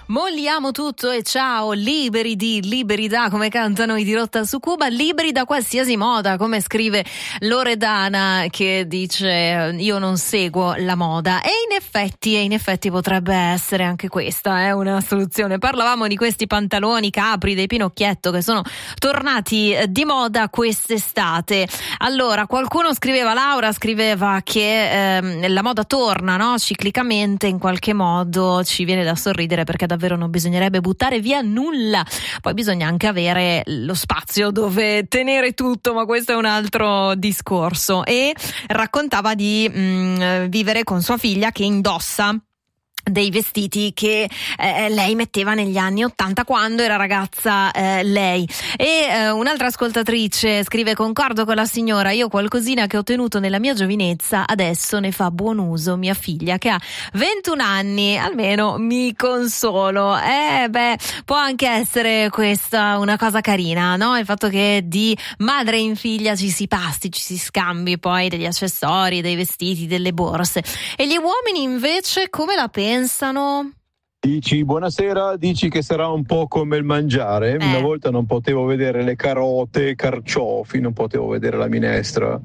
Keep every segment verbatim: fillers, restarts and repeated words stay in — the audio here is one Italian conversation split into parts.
Molliamo tutto e ciao, liberi di, liberi da, come cantano i Dirotta su Cuba, liberi da qualsiasi moda, come scrive Loredana che dice io non seguo la moda, e in effetti, e in effetti potrebbe essere anche questa è eh, una soluzione. Parlavamo di questi pantaloni capri dei Pinocchietto che sono tornati di moda quest'estate. Allora, qualcuno scriveva, Laura scriveva che ehm, la moda torna, no? Ciclicamente, in qualche modo ci viene da sorridere perché davvero non bisognerebbe buttare via nulla, poi bisogna anche avere lo spazio dove tenere tutto, ma questo è un altro discorso. E raccontava di mh, vivere con sua figlia che indossa dei vestiti che eh, lei metteva negli anni ottanta quando era ragazza eh, lei. E eh, un'altra ascoltatrice scrive: concordo con la signora, io qualcosina che ho tenuto nella mia giovinezza adesso ne fa buon uso mia figlia che ha ventuno anni, almeno mi consolo. Eh beh, può anche essere questa una cosa carina, no? Il fatto che di madre in figlia ci si passi, ci si scambi poi degli accessori, dei vestiti, delle borse. E gli uomini invece come la pensano? Pensano? Dici buonasera, dici che sarà un po' come il mangiare. Eh. Una volta non potevo vedere le carote, i carciofi, non potevo vedere la minestra.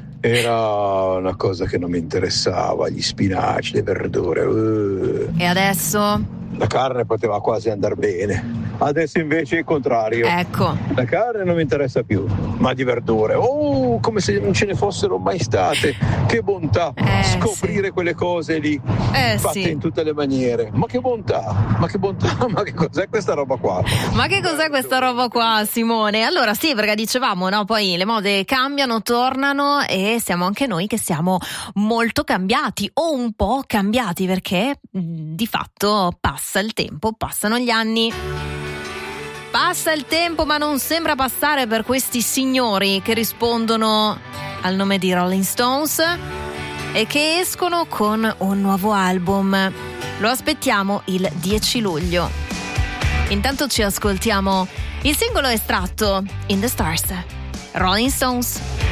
Era una cosa che non mi interessava, gli spinaci, le verdure. Uh. E adesso? La carne poteva quasi andare bene. Adesso invece è il contrario. Ecco. La carne non mi interessa più, ma di verdure. Oh, come se non ce ne fossero mai state. Che bontà eh, scoprire sì. quelle cose lì, eh, fatte sì. in tutte le maniere. Ma che bontà, ma che bontà, ma che cos'è questa roba qua? Ma che cos'è questa roba qua, Simone? Allora sì, perché dicevamo, no? Poi le mode cambiano, tornano e siamo anche noi che siamo molto cambiati o un po' cambiati perché di fatto passa il tempo, passano gli anni. Passa il tempo, ma non sembra passare per questi signori che rispondono al nome di Rolling Stones e che escono con un nuovo album. Lo aspettiamo il dieci luglio. Intanto ci ascoltiamo il singolo estratto, In the Stars, Rolling Stones.